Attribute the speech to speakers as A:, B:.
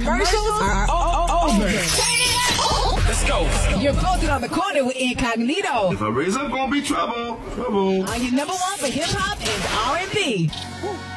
A: commercials are over.
B: Let's go.
A: You're posted on the corner with Incognito.
C: If I raise up, gonna be trouble.
A: On your number one for hip hop and R&B.